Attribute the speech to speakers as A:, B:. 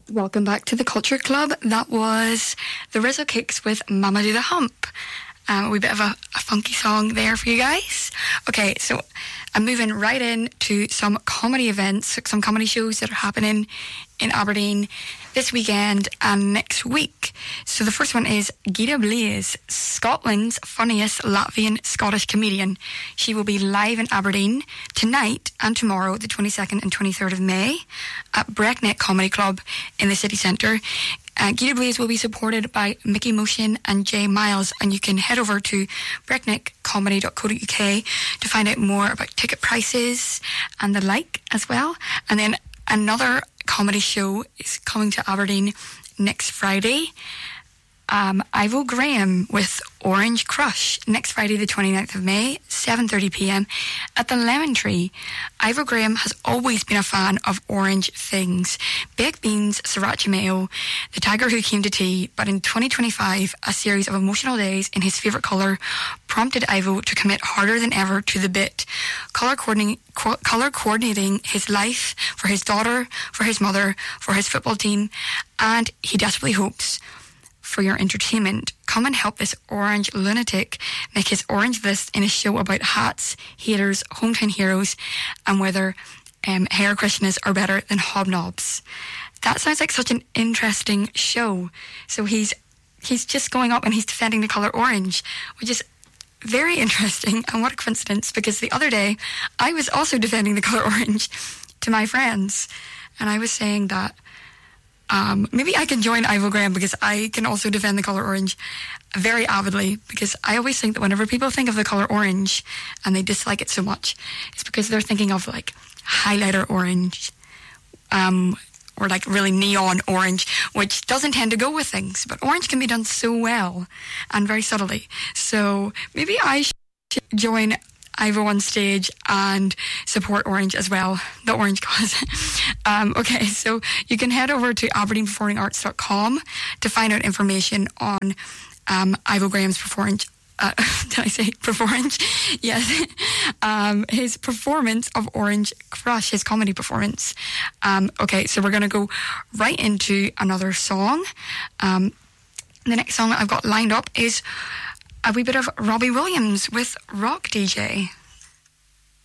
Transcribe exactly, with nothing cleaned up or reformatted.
A: Welcome back to the Culture Club. That was the Rizzo Kicks with Mama Do the Hump. Um, a wee bit of a, a funky song there for you guys. Okay, so I'm moving right in to some comedy events, some comedy shows that are happening in Aberdeen this weekend and next week. So the first one is Gita Blaze, Scotland's funniest Latvian Scottish comedian. She will be live in Aberdeen tonight and tomorrow, the twenty-second and twenty-third of May, at Breckneck Comedy Club in the city centre. Uh, Gita Blaze will be supported by Mickey Motion and Jay Miles, and you can head over to breckneck comedy dot co dot uk to find out more about ticket prices and the like as well. And then another comedy show is coming to Aberdeen next Friday. Um, Ivo Graham with Orange Crush next Friday the twenty-ninth of May, seven thirty p.m. at the Lemon Tree. Ivo Graham has always been a fan of orange things. Baked beans, sriracha mayo, the tiger who came to tea. But in twenty twenty-five, a series of emotional days in his favourite colour prompted Ivo to commit harder than ever to the bit. Colour coordinating, co- colour coordinating his life for his daughter, for his mother, for his football team. And he desperately hopes for your entertainment. Come and help this orange lunatic make his orange list in a show about hats, haters, hometown heroes, and whether um, Hare Krishnas are better than hobnobs. That sounds like such an interesting show. So he's he's just going up and he's defending the colour orange, which is very interesting. And what a coincidence, because the other day I was also defending the colour orange to my friends, and I was saying that Um, maybe I can join Ivo Graham because I can also defend the colour orange very avidly, because I always think that whenever people think of the colour orange and they dislike it so much, it's because they're thinking of like highlighter orange um, or like really neon orange, which doesn't tend to go with things. But orange can be done so well and very subtly. So maybe I should join Ivo on stage and support Orange as well, the Orange cause. um, okay, so you can head over to aberdeen performing arts dot com to find out information on um, Ivo Graham's performance. Uh, did I say performance? Yes. um, his performance of Orange Crush, his comedy performance. Um, okay, so we're going to go right into another song. Um, the next song that I've got lined up is a wee bit of Robbie Williams with Rock D J.